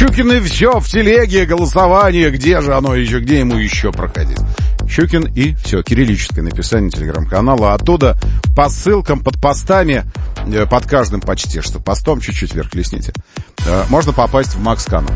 Щукины все в телеге, голосование, где же оно еще, где ему еще проходить? Щукин и все, кириллическое написание телеграм-канала. Оттуда по ссылкам, под постами, под каждым почти, что постом чуть-чуть вверх листните, можно попасть в Макс-канал.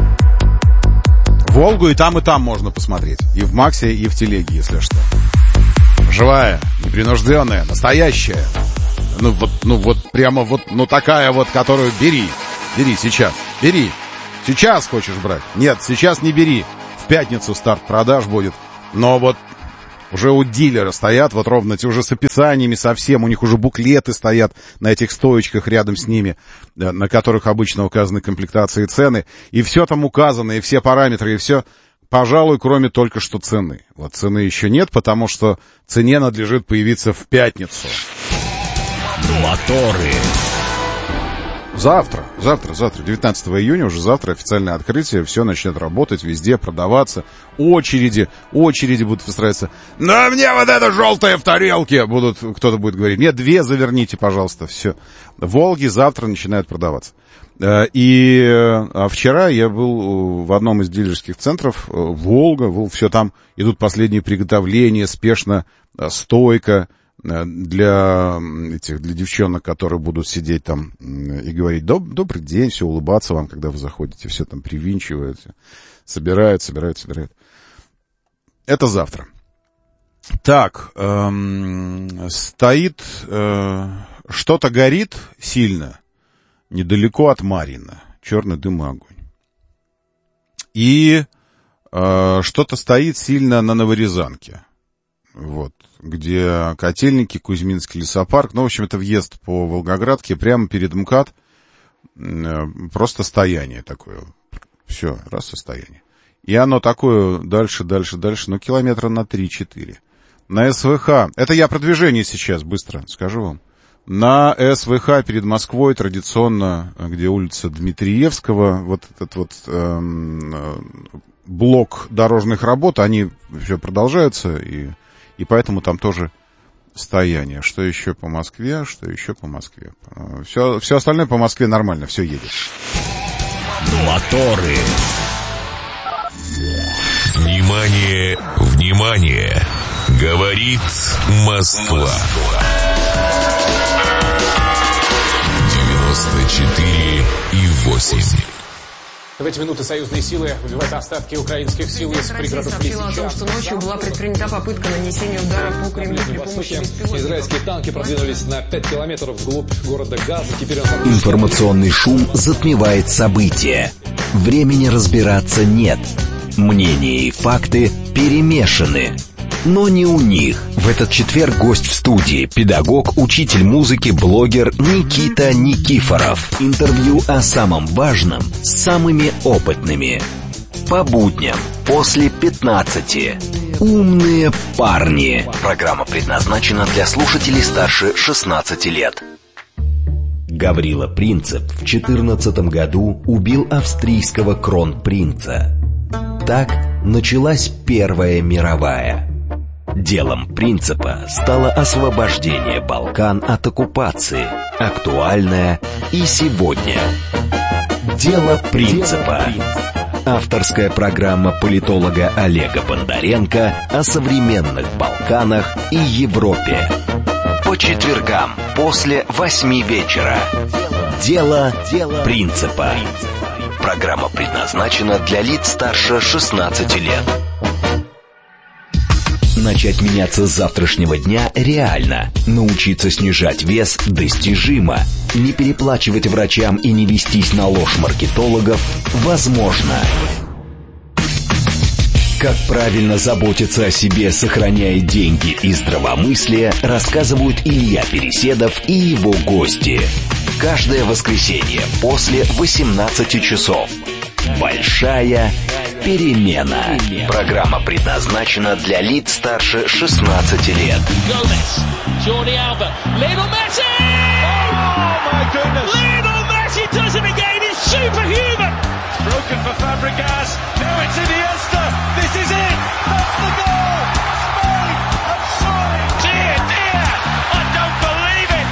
Волгу и там можно посмотреть. И в Максе, и в телеге, если что. Живая, непринужденная, настоящая. Ну вот прямо вот, ну такая вот, которую бери сейчас, бери. Сейчас хочешь брать? Нет, сейчас не бери. В пятницу старт продаж будет. Но вот уже у дилера стоят, вот ровно эти уже с описаниями совсем, у них уже буклеты стоят на этих стоечках рядом с ними, на которых обычно указаны комплектации и цены. И все там указано, и все параметры, и все, пожалуй, кроме только что цены. Вот цены еще нет, потому что цене надлежит появиться в пятницу. Моторы. Завтра, 19 июня, уже завтра официальное открытие, все начнет работать, везде продаваться, очереди будут выстраиваться. Но мне вот это желтое в тарелке, кто-то будет говорить, мне 2 заверните, пожалуйста, все. Волги завтра начинают продаваться. А вчера я был в одном из дилерских центров, Волга, все там идут последние приготовления, спешно, стойка, для девчонок, которые будут сидеть там и говорить добрый день, все, улыбаться вам, когда вы заходите, все там привинчивают, собирают. Это завтра. Так, стоит, что-то горит сильно, недалеко от Марьино, черный дым и огонь. И что-то стоит сильно на Новорязанке. Вот, где Котельники, Кузьминский лесопарк. Ну, в общем, это въезд по Волгоградке, прямо перед МКАД. Просто стояние такое. Все, раз состояние. И оно такое дальше, ну, километра на 3-4. На СВХ, это я продвижение сейчас быстро скажу вам. На СВХ перед Москвой традиционно, где улица Дмитриевского, вот этот вот блок дорожных работ, они все продолжаются, и поэтому там тоже стояние. Что еще по Москве? Все остальное по Москве нормально, все едет. Моторы. Внимание! Говорит Москва. 94,8. В эти минуты союзные силы выбивают остатки украинских сил из пригородов Лисича. О том, что ночью была предпринята попытка нанесения удара по Кремлю при помощи беспилотников. Израильские танки продвинулись на 5 километров вглубь города Газа. Теперь Информационный шум затмевает события. Времени разбираться нет. Мнения и факты перемешаны. Но не у них. В этот четверг гость в студии, педагог, учитель музыки, блогер Никита Никифоров. Интервью о самом важном с самыми опытными. По будням после 15. Умные парни. Программа предназначена для слушателей старше 16 лет. Гаврила Принцип в 2014 году убил австрийского кронпринца. Так началась Первая мировая. Делом Принципа стало освобождение Балкан от оккупации, актуальное и сегодня. Дело Принципа. Авторская программа политолога Олега Бондаренко о современных Балканах и Европе. По четвергам после 8 вечера. Дело Принципа. Программа предназначена для лиц старше 16 лет. Начать меняться с завтрашнего дня реально. Научиться снижать вес достижимо. Не переплачивать врачам и не вестись на ложь маркетологов возможно. Как правильно заботиться о себе, сохраняя деньги и здравомыслие, рассказывают Илья Переседов и его гости. Каждое воскресенье после 18 часов. Большая перемена. Программа предназначена для лиц старше 16 лет.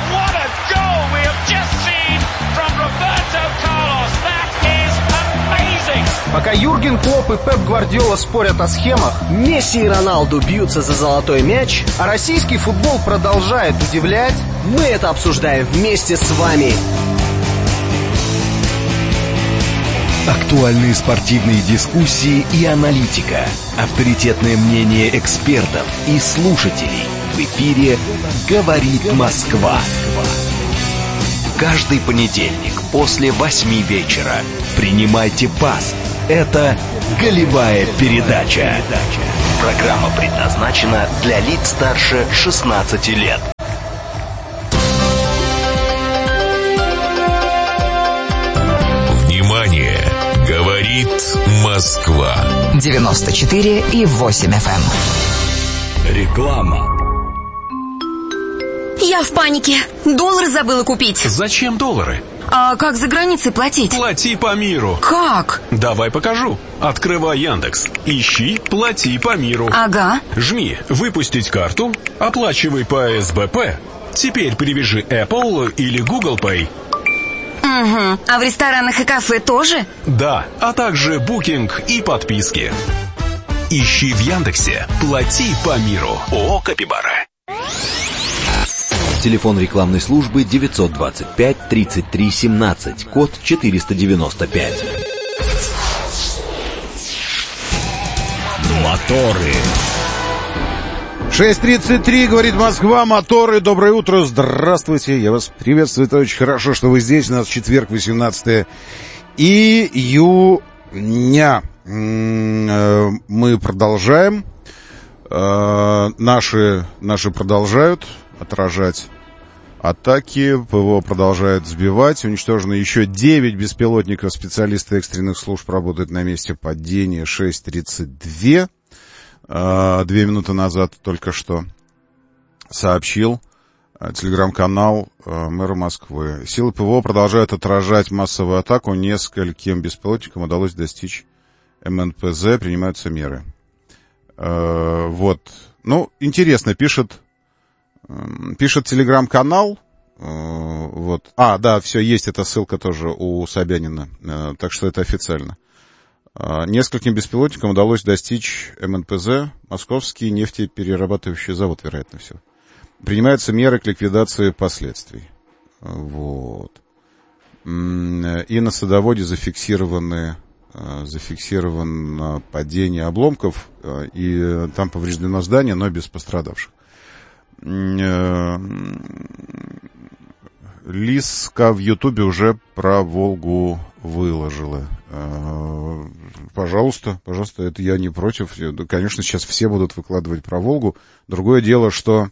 Roberto Carlos, that is amazing. Пока Юрген Клопп и Пеп Гвардиола спорят о схемах, Месси и Роналду бьются за золотой мяч, а российский футбол продолжает удивлять, мы это обсуждаем вместе с вами. Актуальные спортивные дискуссии и аналитика. Авторитетное мнение экспертов и слушателей. В эфире «Говорит Москва». Каждый понедельник после 8 вечера. Принимайте пас. Это «Голевая передача». Программа предназначена для лиц старше 16 лет. Внимание! Говорит Москва. 94,8 FM. Реклама. Я в панике. Доллары забыла купить. Зачем доллары? А как за границей платить? Плати по миру. Как? Давай покажу. Открывай Яндекс. Ищи «Плати по миру». Ага. Жми «Выпустить карту», оплачивай по СБП. Теперь привяжи Apple или Google Pay. Угу. А в ресторанах и кафе тоже? Да, а также букинг и подписки. Ищи в Яндексе «Плати по миру». ООО «Капибара». Телефон рекламной службы 925-33-17, код 495. Моторы. 6:33, говорит Москва, моторы, доброе утро, здравствуйте, я вас приветствую, это очень хорошо, что вы здесь, у нас четверг, 18 июня, мы продолжаем, наши продолжают отражать атаки, ПВО продолжает сбивать, уничтожено еще 9 беспилотников, специалисты экстренных служб работают на месте падения, 6:32. 2 минуты назад только что сообщил телеграм-канал мэра Москвы. Силы ПВО продолжают отражать массовую атаку. Нескольким беспилотникам удалось достичь МНПЗ. Принимаются меры. Вот. Ну, интересно, пишет телеграм-канал. Вот. Да, все, есть эта ссылка тоже у Собянина. Так что это официально. Нескольким беспилотникам удалось достичь МНПЗ, Московский нефтеперерабатывающий завод, вероятно, все. Принимаются меры к ликвидации последствий. Вот. И на садоводе зафиксировано падение обломков, и там повреждено здание, но без пострадавших. Лиска в Ютубе уже про Волгу выложила. Пожалуйста, это я не против. Конечно, сейчас все будут выкладывать про Волгу. Другое дело, что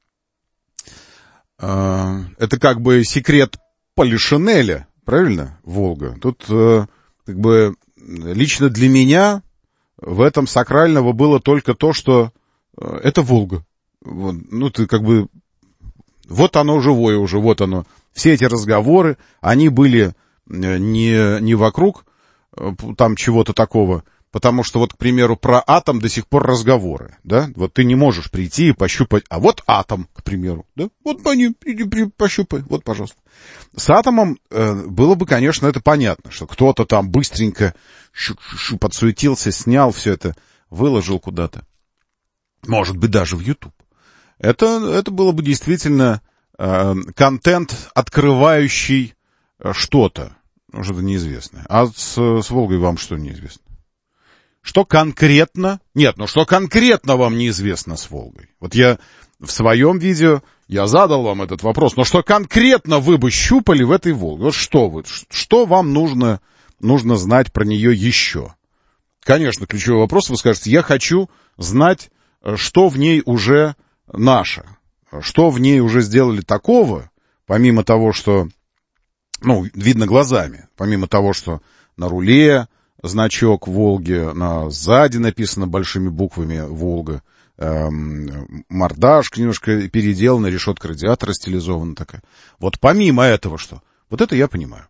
это как бы секрет Полишинеля, правильно, Волга? Тут как бы лично для меня в этом сакрального было только то, что это Волга. Вот, ну, ты как бы... Вот оно живое уже, вот оно. Все эти разговоры, они были не вокруг там чего-то такого, потому что вот, к примеру, про атом до сих пор разговоры, да? Вот ты не можешь прийти и пощупать, а вот атом, к примеру, да? Вот иди пощупай, вот, пожалуйста. С атомом было бы, конечно, это понятно, что кто-то там быстренько подсуетился, снял все это, выложил куда-то. Может быть, даже в YouTube. Это было бы действительно контент, открывающий что-то неизвестное. А с Волгой вам что неизвестно? Что конкретно? Нет, что конкретно вам неизвестно с Волгой? Вот я в своем видео, я задал вам этот вопрос, но что конкретно вы бы щупали в этой Волге? Вот что вам нужно знать про нее еще? Конечно, ключевой вопрос, вы скажете, я хочу знать, что в ней уже наше, что в ней уже сделали такого, помимо того, что, видно глазами, помимо того, что на руле значок Волги, сзади написано большими буквами Волга, мордашка немножко переделана, решетка радиатора стилизована такая. Вот помимо этого что? Вот это я понимаю.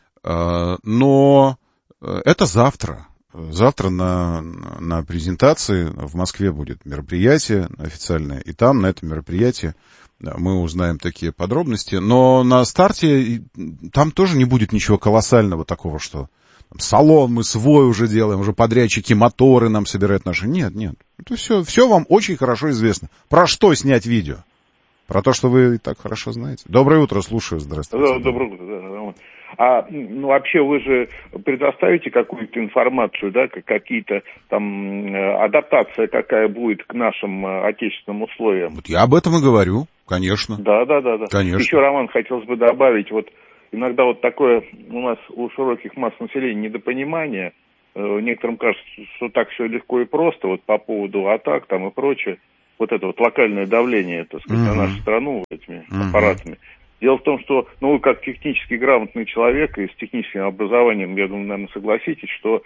Но это завтра. Завтра на презентации в Москве будет мероприятие официальное, и там на этом мероприятии мы узнаем такие подробности. Но на старте там тоже не будет ничего колоссального такого, что салон мы свой уже делаем, уже подрядчики моторы нам собирают наши. Нет. Это все вам очень хорошо известно. Про что снять видео? Про то, что вы и так хорошо знаете. Доброе утро, слушаю, здравствуйте. Доброе утро, да. Вообще вы же предоставите какую-то информацию, да, какие-то там адаптация какая будет к нашим отечественным условиям? Вот я об этом и говорю, конечно. Да. Конечно. Еще, Роман, хотелось бы добавить, вот иногда вот такое у нас у широких масс населения недопонимание. Некоторым кажется, что так все легко и просто, вот по поводу атак там и прочее. Вот это вот локальное давление, так сказать, на нашу страну этими аппаратами. Дело в том, что, вы как технически грамотный человек и с техническим образованием, я думаю, наверное, согласитесь, что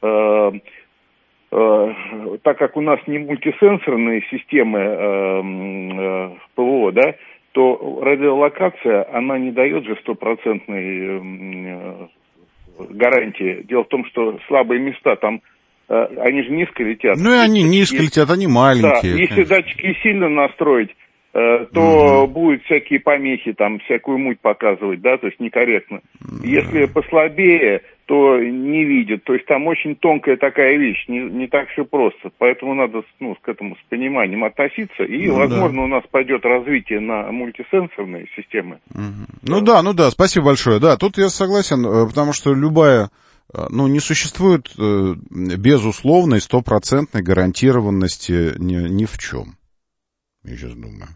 так как у нас не мультисенсорные системы ПВО, да, то радиолокация, она не дает же стопроцентной гарантии. Дело в том, что слабые места там, они же низко летят. И они низко летят, они маленькие. Да, если датчики сильно настроить, то будут всякие помехи, там, всякую муть показывать, да, то есть некорректно. Если послабее, то не видят. То есть там очень тонкая такая вещь, не так все просто. Поэтому надо к этому с пониманием относиться. И, возможно, у нас пойдет развитие на мультисенсорные системы. Ну да, спасибо большое. Да, тут я согласен, потому что любая... не существует безусловной, стопроцентной гарантированности ни в чем. Я сейчас думаю.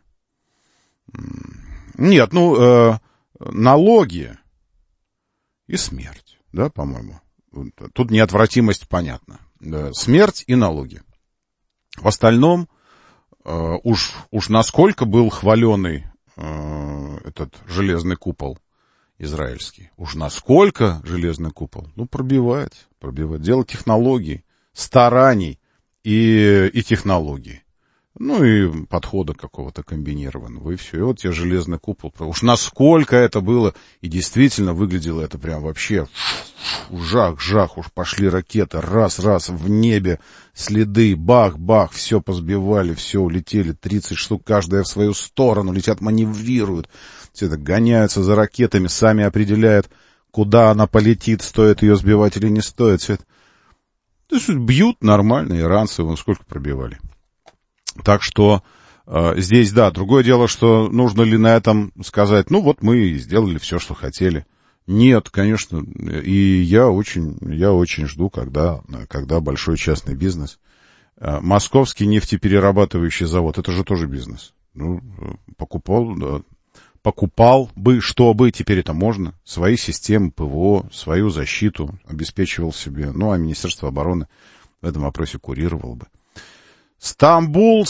Нет, налоги и смерть, да, по-моему. Тут неотвратимость понятна. Да, смерть и налоги. В остальном, уж насколько был хваленый этот железный купол израильский. Уж насколько железный купол? Пробивает. Дело технологий, стараний и технологий. И подхода какого-то комбинированного, и все. И вот тебе железный купол. Уж насколько это было, и действительно выглядело это прям вообще жах, уж пошли ракеты, раз, в небе следы, бах, все позбивали, все улетели, 30 штук, каждая в свою сторону, летят, маневрируют, все это гоняются за ракетами, сами определяют, куда она полетит, стоит ее сбивать или не стоит, все это. То есть бьют нормально, иранцы, вон сколько пробивали. Так что здесь, да, другое дело, что нужно ли на этом сказать, мы сделали все, что хотели. Нет, конечно, и я очень жду, когда большой частный бизнес. Московский нефтеперерабатывающий завод, это же тоже бизнес. Покупал бы, чтобы, теперь это можно, свои системы ПВО, свою защиту обеспечивал себе, а Министерство обороны в этом вопросе курировало бы. Стамбул,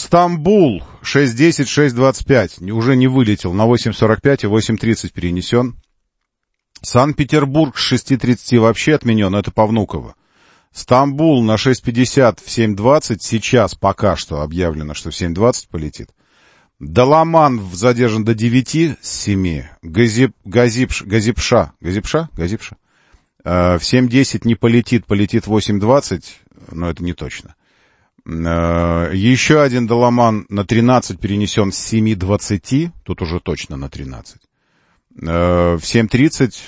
6:10-6:25, уже не вылетел, на 8:45 и 8:30 перенесен. Санкт-Петербург с 6:30 вообще отменен, это по Внуково. Стамбул на 6:50 в 7:20, сейчас пока что объявлено, что в 7:20 полетит. Даламан задержан до 9 с 7. Газипша. В 7:10 не полетит, полетит в 8:20, но это не точно. Еще один Даламан на 13 перенесен с 7:20, тут уже точно на 13. В 7:30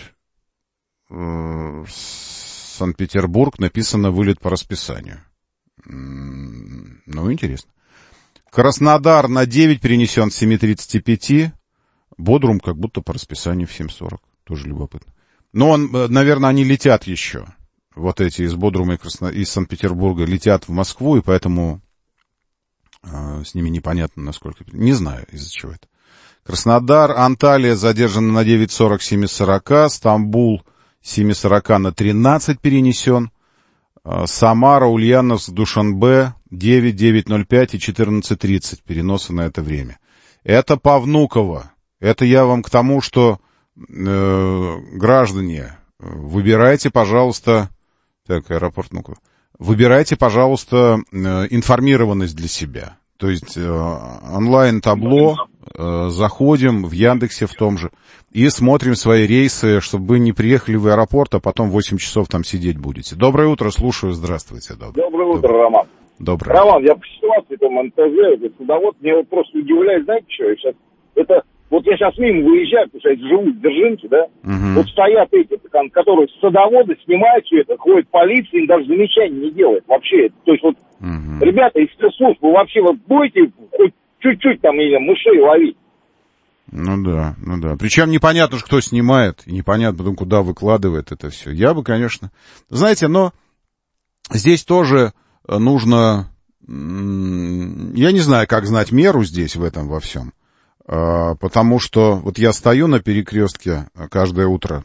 Санкт-Петербург написано вылет по расписанию. Интересно. Краснодар на 9 перенесен с 7:35. Бодрум как будто по расписанию в 7:40. Тоже любопытно. Но наверное, они летят еще. Вот эти из Бодрума и из Санкт-Петербурга летят в Москву, и поэтому с ними непонятно, насколько... Не знаю, из-за чего это. Краснодар, Анталия задержана на 9:40, 7:40. Стамбул 7:40 на 13 перенесен. Самара, Ульяновск, Душанбе 9, 9:05 и 14:30 переносы на это время. Это по Внуково. Это я вам к тому, что граждане, выбирайте, пожалуйста... Так, аэропорт Внуково. Выбирайте, пожалуйста, информированность для себя. То есть онлайн-табло, заходим в Яндексе в том же и смотрим свои рейсы, чтобы вы не приехали в аэропорт, а потом 8 часов там сидеть будете. Доброе утро, слушаю, здравствуйте. Доброе утро, Роман. Доброе. Роман, я по ситуации там НТЗ, садовод, меня вот просто удивляет, знаете что, я сейчас, это Вот я сейчас мимо выезжаю, потому что я живу в Дзержинке, да, вот стоят эти, которые садоводы снимают все это, ходит полиция, им даже замечаний не делает вообще. То есть вот, ребята из спецслужб, вы вообще вот будете хоть чуть-чуть там мышей ловить? Ну да. Причем непонятно, кто снимает, и непонятно потом, куда выкладывает это все. Я бы, конечно... Знаете, но здесь тоже нужно... Я не знаю, как знать меру здесь в этом во всем. Потому что вот я стою на перекрестке каждое утро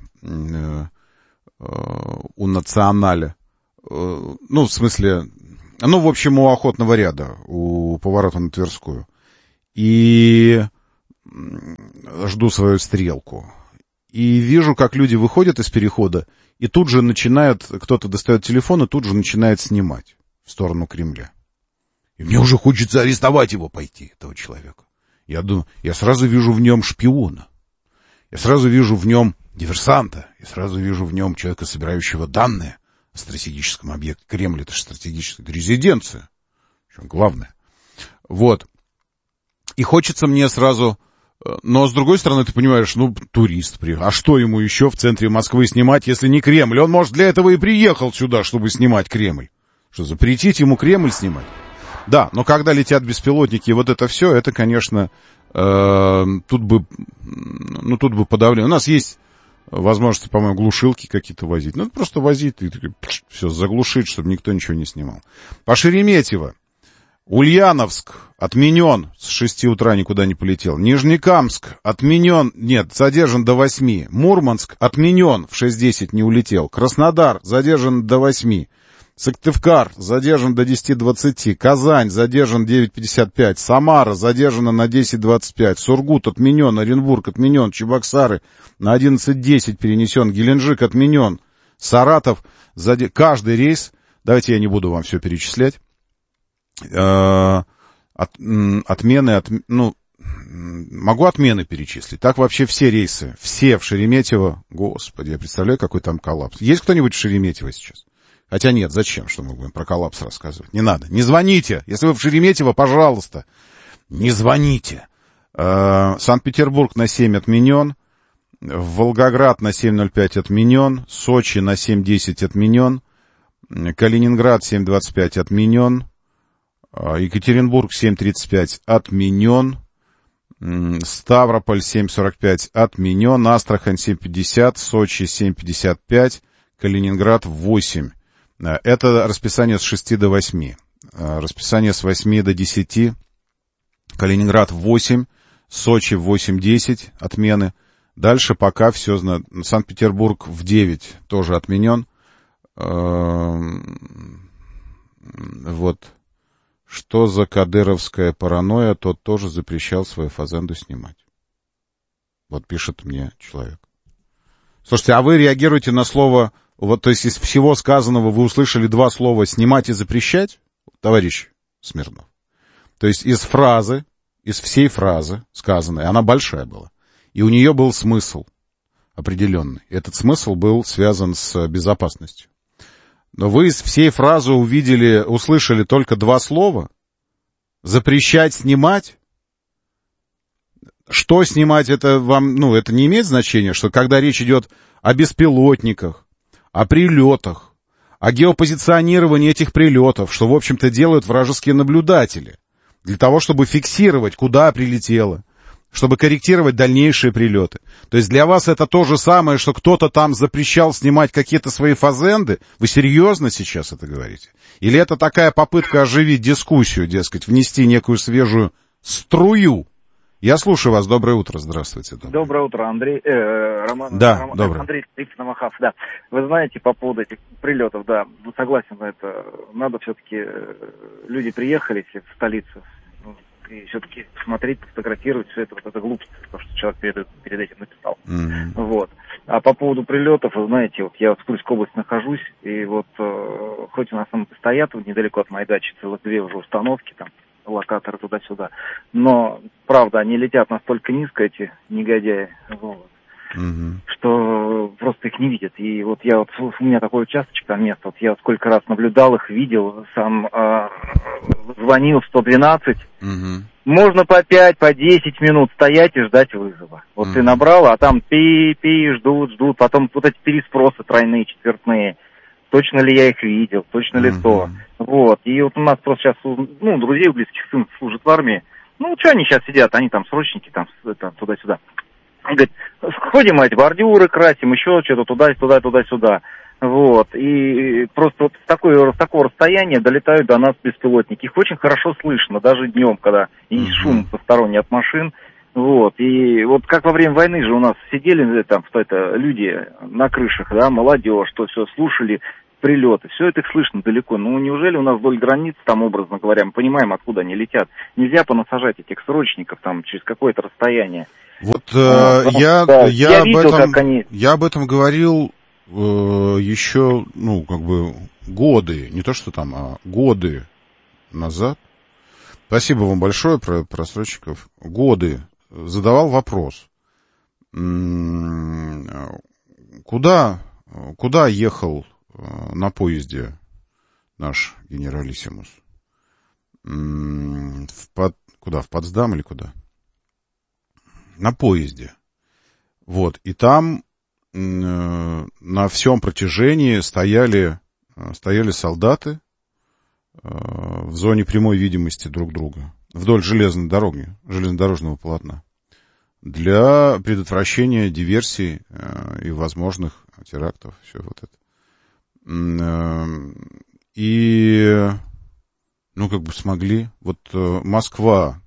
у Националя. Ну, в смысле... Ну, в общем, у Охотного ряда, у поворота на Тверскую. И жду свою стрелку. И вижу, как люди выходят из перехода, и тут же начинают, кто-то достает телефон, и тут же начинает снимать в сторону Кремля. И мне уже хочется арестовать его, пойти, этого человека. Я думаю, я сразу вижу в нем шпиона. Я сразу вижу в нем диверсанта. Я сразу вижу в нем человека, собирающего данные о стратегическом объекте. Кремль — это же стратегическая, это резиденция. Причем главное. Вот. И хочется мне сразу... Но, с другой стороны, ты понимаешь, ну, турист приехал. А что ему еще в центре Москвы снимать, если не Кремль? Он, может, для этого и приехал сюда, чтобы снимать Кремль. Что, запретить ему Кремль снимать? Да, но когда летят беспилотники и вот это все, это, конечно, тут бы подавление. У нас есть возможности, по-моему, глушилки какие-то возить. Ну, просто возить и все заглушить, чтобы никто ничего не снимал. По Шереметьево. Ульяновск отменен, с 6 утра никуда не полетел. Нижнекамск отменен, нет, задержан до 8. Мурманск отменен, в 6:10 не улетел. Краснодар задержан до 8. Сыктывкар задержан до 10:20. Казань задержан 9:55. Самара задержана на 10:25. Сургут отменен, Оренбург отменен, Чебоксары на 11:10 перенесен, Геленджик отменен. Саратов, каждый рейс, давайте я не буду вам все перечислять. Отмены, могу отмены перечислить. Так вообще все рейсы, все в Шереметьево. Господи, я представляю, какой там коллапс. Есть кто-нибудь в Шереметьево сейчас? Хотя нет, зачем, что мы будем про коллапс рассказывать? Не надо, не звоните. Если вы в Шереметьево, пожалуйста, не звоните. Санкт-Петербург на 7 отменен. Волгоград на 7:05 отменен. Сочи на 7:10 отменен. Калининград 7:25 отменен. Екатеринбург 7:35 отменен. Ставрополь 7:45 отменен. Астрахань 7:50. Сочи 7:55. Калининград 8. Это расписание с 6 до 8. Расписание с 8 до 10. Калининград 8. Сочи 8:10 отмены. Дальше пока все знаю. Санкт-Петербург в 9 тоже отменен. Вот. Что за кадыровская паранойя, тот тоже запрещал свою фазенду снимать. Вот пишет мне человек. Слушайте, а вы реагируете на слово, вот, то есть из всего сказанного вы услышали два слова «снимать» и «запрещать», товарищ Смирнов? То есть из всей фразы сказанной, она большая была, и у нее был смысл определенный. Этот смысл был связан с безопасностью. Но вы из всей фразы услышали только два слова. Запрещать снимать. Что снимать, это вам, это не имеет значения, что когда речь идет о беспилотниках, о прилетах, о геопозиционировании этих прилетов, что, в общем-то, делают вражеские наблюдатели, для того, чтобы фиксировать, куда прилетело, чтобы корректировать дальнейшие прилеты. То есть для вас это то же самое, что кто-то там запрещал снимать какие-то свои фазенды? Вы серьезно сейчас это говорите? Или это такая попытка оживить дискуссию, дескать, внести некую свежую струю? Я слушаю вас. Доброе утро. Здравствуйте. Доброе утро, Андрей. Роман. Да, доброе. Андрей Намахав, да. Вы знаете, по поводу этих прилетов, да, согласен на это. Надо все-таки, люди приехали в столицу, и все-таки посмотреть, фотографировать все это, вот это глупость, то, что человек перед этим написал. Вот. А по поводу прилетов, вы знаете, вот я в Тульской области нахожусь, и вот хоть у нас там стоят недалеко от моей дачи целых 2 уже установки, там, локаторы туда-сюда, но, правда, они летят настолько низко, эти негодяи, вот, что просто их не видят. И вот у меня такой участочек, там место, вот я сколько раз наблюдал их, видел, сам звонил в 112, можно по 5, по 10 минут стоять и ждать вызова. Вот ты набрал, а там пи, ждут, потом вот эти переспросы тройные, четвертные. Точно ли я их видел, точно ли то. Вот. И вот у нас просто сейчас, ну, друзей у близких сын служит в армии. Ну, что они сейчас сидят, они там срочники, там туда-сюда. Он говорит, ходим эти бордюры, красим, еще что-то туда-сюда. Вот. И просто вот с такого расстояния долетают до нас беспилотники. Их очень хорошо слышно, даже днем, когда есть шум посторонний от машин. Вот. И вот как во время войны же у нас сидели там люди на крышах, да, молодежь, то все слушали прилеты. Все это их слышно далеко. Ну, неужели у нас вдоль границ, там, образно говоря, мы понимаем, откуда они летят? Нельзя понасажать этих срочников там через какое-то расстояние. Вот я об этом говорил еще, ну, как бы годы, не то что там, а годы назад. Спасибо вам большое про срочников. Годы задавал вопрос. Куда ехал на поезде наш генералиссимус? Куда? В Потсдам или куда? На поезде. Вот. И там на всем протяжении стояли солдаты в зоне прямой видимости друг друга вдоль железной дороги, железнодорожного полотна для предотвращения диверсий и возможных терактов. Все вот это. И, ну, как бы смогли. Вот Москва,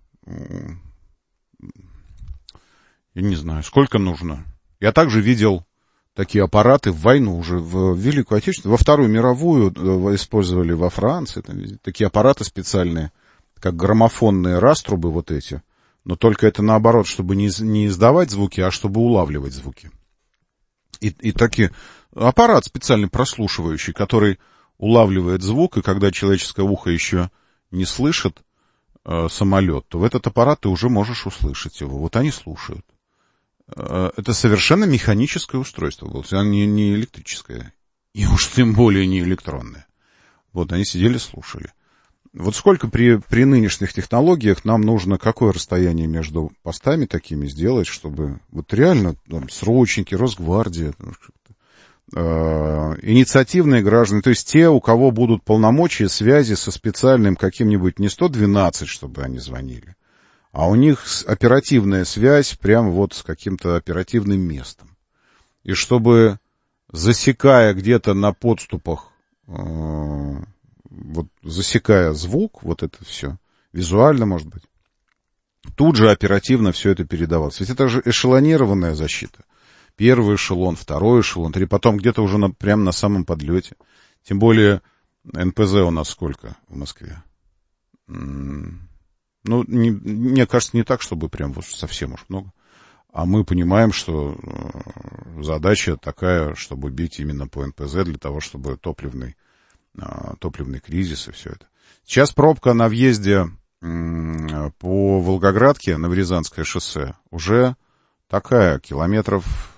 я не знаю, сколько нужно. Я также видел такие аппараты в войну уже, в Великую Отечественную, во Вторую мировую использовали во Франции. Такие аппараты специальные, как граммофонные раструбы вот эти. Но только это наоборот, чтобы не издавать звуки, а чтобы улавливать звуки. И таки аппарат специально прослушивающий, который улавливает звук, и когда человеческое ухо еще не слышит самолет, то в этот аппарат ты уже можешь услышать его. Вот они слушают. Это совершенно механическое устройство было, не электрическое, и уж тем более не электронное. Вот они сидели, слушали. Вот сколько при нынешних технологиях нам нужно, какое расстояние между постами такими сделать, чтобы вот реально там, срочники, Росгвардия, инициативные граждане, то есть те, у кого будут полномочия связи со специальным каким-нибудь не 112, чтобы они звонили, а у них оперативная связь прямо вот с каким-то оперативным местом. И чтобы, засекая где-то на подступах, вот засекая звук, вот это все, визуально, может быть, тут же оперативно все это передавалось. Ведь это же эшелонированная защита. Первый эшелон, второй эшелон, потом где-то уже прямо на самом подлете. Тем более НПЗ у нас сколько в Москве? Ну, мне кажется, не так, чтобы прям вот совсем уж много. А мы понимаем, что задача такая, чтобы бить именно по НПЗ для того, чтобы топливный кризис и все это. Сейчас пробка на въезде по Волгоградке, на Рязанское шоссе, уже такая, километров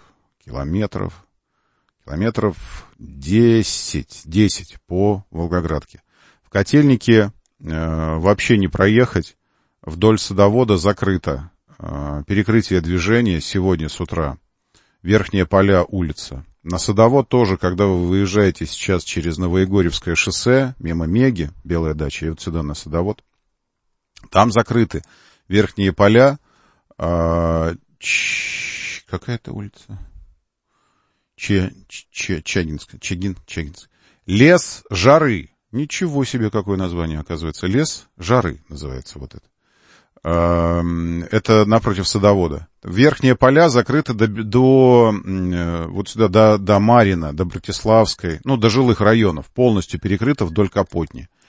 10 по Волгоградке. В Котельнике вообще не проехать. Вдоль Садовода закрыто. Перекрытие движения сегодня с утра. Верхняя Поля, улица. На Садовод тоже, когда вы выезжаете сейчас через Новоегорьевское шоссе, мимо Меги, Белая дача, и вот сюда на Садовод, там закрыты Верхние Поля. Какая это улица? Чагинская. Лес Жары. Ничего себе, какое название, оказывается. Лес Жары называется вот это. Это напротив Садовода. Верхние Поля закрыты вот сюда, до Марина, до Братиславской, ну, до жилых районов, полностью перекрыто вдоль Капотни.